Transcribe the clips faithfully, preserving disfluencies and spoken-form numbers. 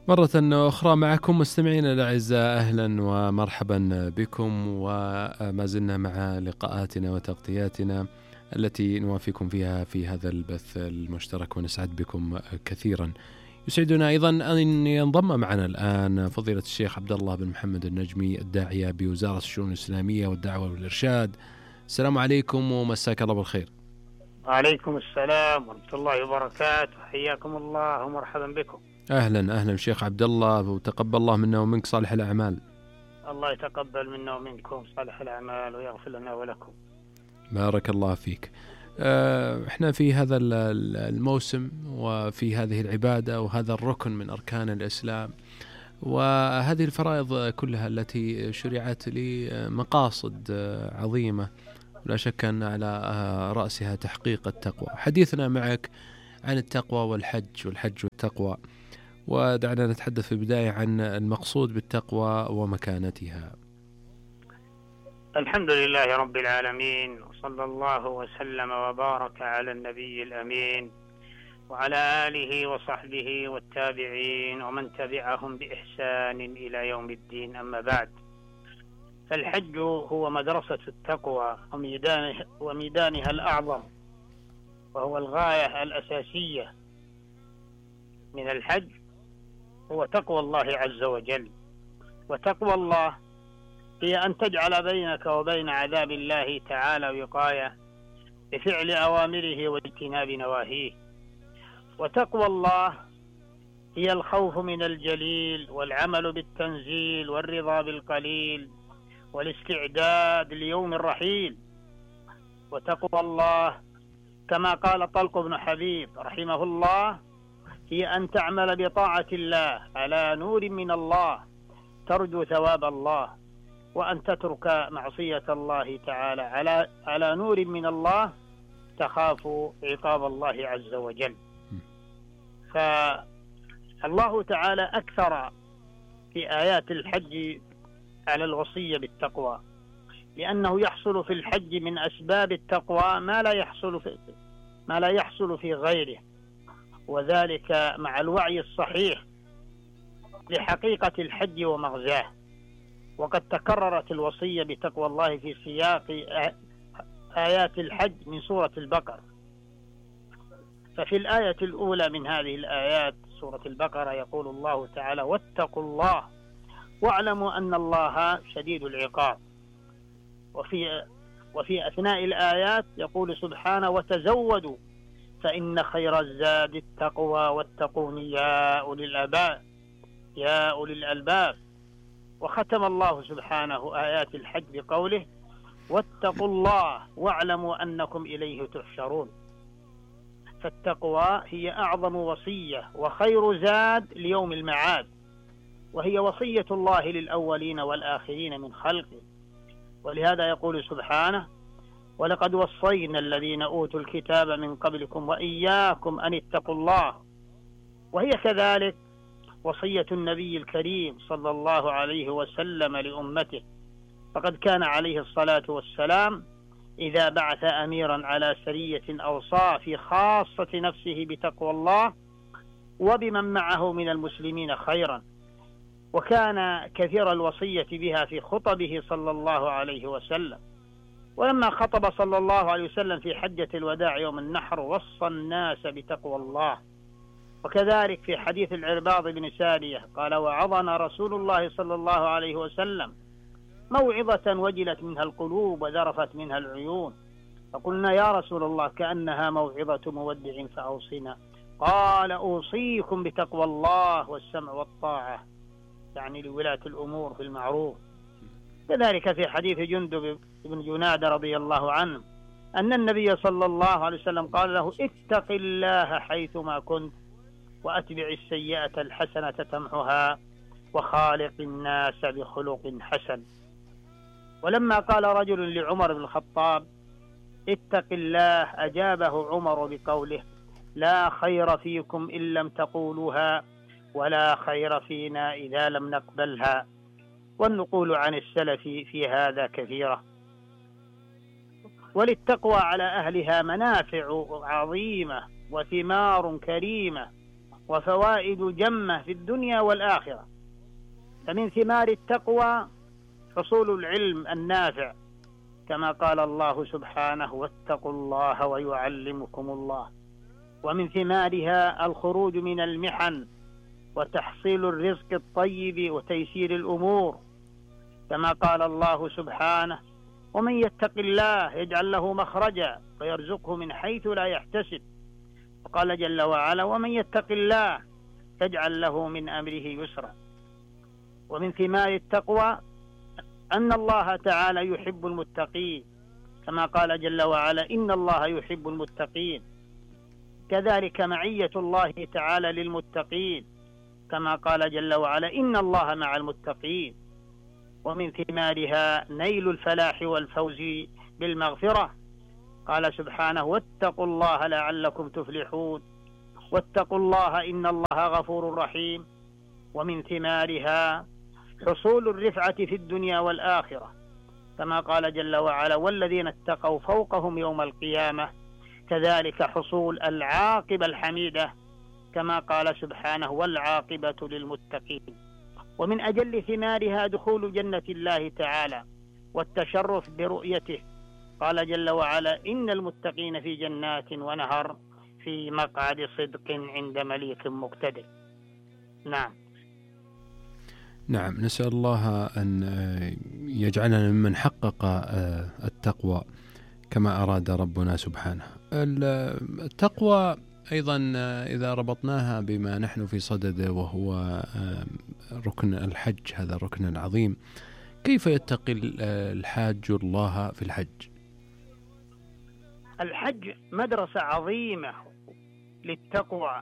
مرة أخرى معكم مستمعينا الأعزاء، أهلا ومرحبا بكم، وما زلنا مع لقاءاتنا وتغطياتنا التي نوافيكم فيها في هذا البث المشترك، ونسعد بكم كثيرا. يسعدنا أيضا أن ينضم معنا الآن فضيلة الشيخ عبد الله بن محمد النجمي، الداعية بوزارة الشؤون الإسلامية والدعوة والإرشاد. السلام عليكم ومساك الله بالخير. وعليكم السلام ورحمة الله وبركاته، حياكم الله ومرحبا بكم. أهلا أهلا شيخ عبد الله، وتقبل الله منا ومنك صالح الأعمال. الله يتقبل منا ومنكم صالح الأعمال ويغفر لنا ولكم. بارك الله فيك. احنا في هذا الموسم وفي هذه العبادة وهذا الركن من أركان الإسلام، وهذه الفرائض كلها التي شرعت لمقاصد عظيمة، لا شك أن على رأسها تحقيق التقوى. حديثنا معك عن التقوى والحج والحج والتقوى، ودعنا نتحدث في البداية عن المقصود بالتقوى ومكانتها. الحمد لله رب العالمين، وصلى الله وسلم وبارك على النبي الأمين وعلى آله وصحبه والتابعين ومن تبعهم بإحسان إلى يوم الدين. أما بعد، فالحج هو مدرسة التقوى وميدانه وميدانها الأعظم، وهو الغاية الأساسية من الحج هو تقوى الله عز وجل. وتقوى الله هي أن تجعل بينك وبين عذاب الله تعالى وقاية بفعل أوامره واجتناب نواهيه. وتقوى الله هي الخوف من الجليل والعمل بالتنزيل والرضا بالقليل والاستعداد ليوم الرحيل. وتقوى الله كما قال طلق بن حبيب رحمه الله هي أن تعمل بطاعة الله على نور من الله ترجو ثواب الله، وأن تترك معصية الله تعالى على على نور من الله تخاف عقاب الله عز وجل. فالله تعالى أكثر في آيات الحج على الوصية بالتقوى، لأنه يحصل في الحج من أسباب التقوى ما لا يحصل في ما لا يحصل في غيره، وذلك مع الوعي الصحيح لحقيقة الحج ومغزاه. وقد تكررت الوصية بتقوى الله في سياق آيات الحج من سورة البقرة. ففي الآية الأولى من هذه الآيات سورة البقرة يقول الله تعالى: واتقوا الله واعلموا أن الله شديد العقاب. وفي وفي أثناء الآيات يقول سبحانه: وتزودوا فإن خير الزاد التقوى واتقون يا أولي الألباب يا أولي الألباب. وختم الله سبحانه آيات الحج بقوله: واتقوا الله واعلموا أنكم إليه تحشرون. فالتقوى هي أعظم وصية وخير زاد ليوم المعاد، وهي وصية الله للأولين والآخرين من خلقه. ولهذا يقول سبحانه: ولقد وصينا الذين أوتوا الكتاب من قبلكم وإياكم أن اتقوا الله. وهي كذلك وصية النبي الكريم صلى الله عليه وسلم لأمته، فقد كان عليه الصلاة والسلام إذا بعث أميرا على سرية أوصى في خاصة نفسه بتقوى الله وبمن معه من المسلمين خيرا، وكان كثير الوصية بها في خطبه صلى الله عليه وسلم. ولما خطب صلى الله عليه وسلم في حجة الوداع يوم النحر وصى الناس بتقوى الله. وكذلك في حديث العرباض بن سارية قال: وعظنا رسول الله صلى الله عليه وسلم موعظة وجلت منها القلوب وذرفت منها العيون، فقلنا: يا رسول الله كأنها موعظة مودع فأوصنا. قال: أوصيكم بتقوى الله والسمع والطاعة، يعني لولاة الأمور بالمعروف. كذلك في حديث جندب بن جنادة رضي الله عنه أن النبي صلى الله عليه وسلم قال له: اتق الله حيثما كنت وأتبع السيئة الحسنة تمحها وخالق الناس بخلق حسن. ولما قال رجل لعمر بن الخطاب: اتق الله، أجابه عمر بقوله: لا خير فيكم إن لم تقولوها ولا خير فينا إذا لم نقبلها. والنقول عن السلف في هذا كثيرة. وللتقوى على أهلها منافع عظيمة وثمار كريمة، وفوائد جمة في الدنيا والآخرة. فمن ثمار التقوى حصول العلم النافع، كما قال الله سبحانه: واتقوا الله ويعلمكم الله. ومن ثمارها الخروج من المحن وتحصيل الرزق الطيب وتيسير الأمور، كما قال الله سبحانه: ومن يتق الله يجعل له مخرجا ويرزقه من حيث لا يحتسب. وقال جل وعلا: ومن يتق الله يجعل له من أمره يسرا. ومن ثمار التقوى أن الله تعالى يحب المتقين، كما قال جل وعلا: إن الله يحب المتقين. كذلك معية الله تعالى للمتقين، كما قال جل وعلا: إن الله مع المتقين. ومن ثمارها نيل الفلاح والفوز بالمغفرة، قال سبحانه: واتقوا الله لعلكم تفلحون. واتقوا الله إن الله غفور رحيم. ومن ثمارها حصول الرفعة في الدنيا والآخرة، كما قال جل وعلا: والذين اتقوا فوقهم يوم القيامة. كذلك حصول العاقبة الحميدة، كما قال سبحانه: والعاقبة للمتقين. ومن أجل ثمارها دخول جنة الله تعالى والتشرف برؤيته، قال جل وعلا: إن المتقين في جنات ونهر في مقعد صدق عند مليك مقتدر. نعم. نعم، نسأل الله أن يجعلنا ممن حقق التقوى كما أراد ربنا سبحانه. التقوى أيضا إذا ربطناها بما نحن في صدده وهو ركن الحج، هذا الركن العظيم، كيف يتقي الحاج الله في الحج؟ الحج مدرسة عظيمة للتقوى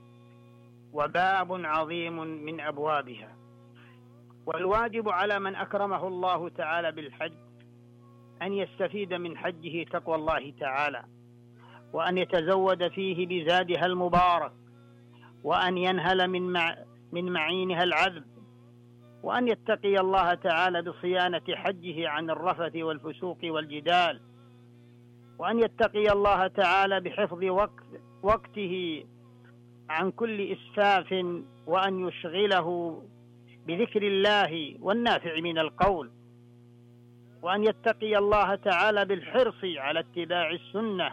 وباب عظيم من أبوابها، والواجب على من أكرمه الله تعالى بالحج أن يستفيد من حجه تقوى الله تعالى، وأن يتزود فيه بزادها المبارك، وأن ينهل من مع من معينها العذب، وأن يتقي الله تعالى بصيانة حجه عن الرفث والفسوق والجدال، وأن يتقي الله تعالى بحفظ وقت وقته عن كل إسفاف، وأن يشغله بذكر الله والنافع من القول، وأن يتقي الله تعالى بالحرص على اتباع السنة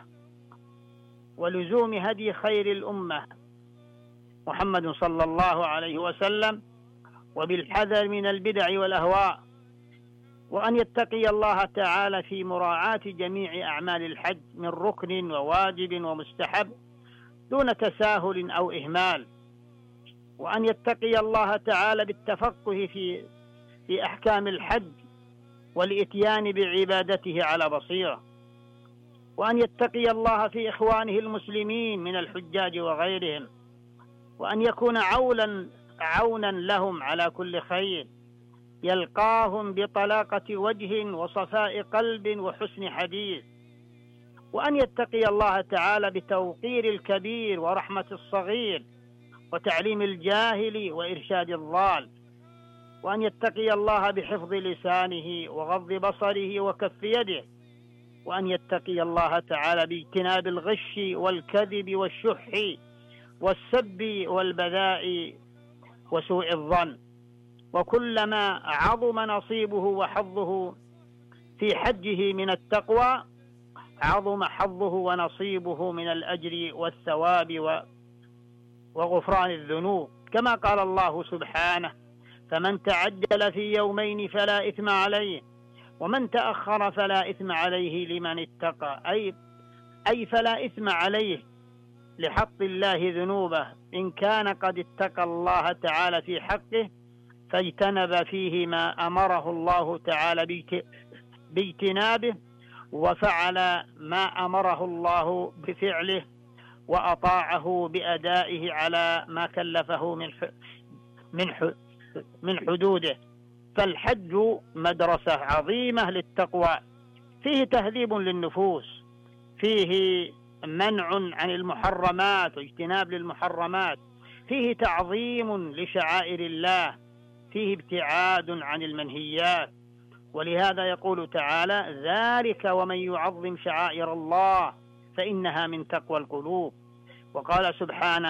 ولزوم هدي خير الأمة محمد صلى الله عليه وسلم، وبالحذر من البدع والأهواء، وأن يتقي الله تعالى في مراعاة جميع أعمال الحج من ركن وواجب ومستحب دون تساهل أو إهمال، وأن يتقي الله تعالى بالتفقه في في أحكام الحج والإتيان بعبادته على بصيرة، وأن يتقي الله في إخوانه المسلمين من الحجاج وغيرهم، وأن يكون عونا عونا لهم على كل خير، يلقاهم بطلاقة وجه وصفاء قلب وحسن حديث، وأن يتقي الله تعالى بتوقير الكبير ورحمة الصغير وتعليم الجاهل وإرشاد الضال، وأن يتقي الله بحفظ لسانه وغض بصره وكف يده، وأن يتقي الله تعالى باجتناب الغش والكذب والشح والسب والبذاء وسوء الظن. وكلما عظم نصيبه وحظه في حجه من التقوى عظم حظه ونصيبه من الأجر والثواب وغفران الذنوب، كما قال الله سبحانه: فمن تعجل في يومين فلا إثم عليه ومن تأخر فلا إثم عليه لمن اتقى، أي أي فلا إثم عليه لحط الله ذنوبه إن كان قد اتقى الله تعالى في حقه فاجتنب فيه ما أمره الله تعالى باجتنابه، وفعل ما أمره الله بفعله، وأطاعه بأدائه على ما كلفه من من من حدوده. فالحج مدرسة عظيمة للتقوى، فيه تهذيب للنفوس، فيه منع عن المحرمات واجتناب للمحرمات، فيه تعظيم لشعائر الله، فيه ابتعاد عن المنهيات. ولهذا يقول تعالى: ذلك ومن يعظم شعائر الله فإنها من تقوى القلوب. وقال سبحانه: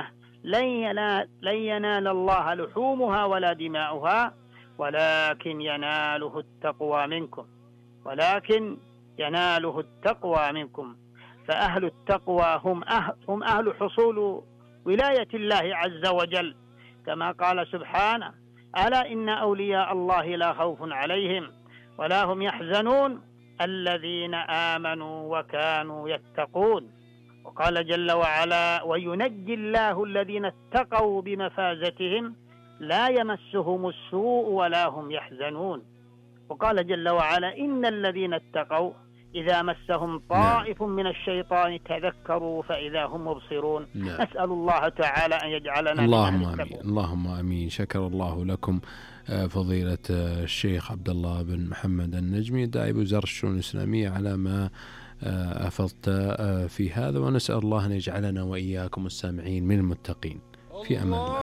لن ينال, لن ينال الله لحومها ولا دماؤها ولكن يناله التقوى منكم ولكن يناله التقوى منكم. فأهل التقوى هم أهل, هم أهل حصول ولاية الله عز وجل، كما قال سبحانه: ألا إن أولياء الله لا خوف عليهم ولا هم يحزنون الذين آمنوا وكانوا يتقون. وقال جل وعلا: وينجي الله الذين اتقوا بمفازتهم لا يمسهم السوء ولا هم يحزنون. وقال جل وعلا: إن الذين اتقوا إذا مسهم طائف من الشيطان تذكروا فإذا هم مبصرون. نسأل الله تعالى أن يجعلنا اللهم آمين. اللهم آمين. شكر الله لكم فضيلة الشيخ عبد الله بن محمد النجمي داعي وزارة الشؤون الإسلامية على ما أفضت في هذا، ونسأل الله أن يجعلنا وإياكم السامعين من المتقين. في أمان الله.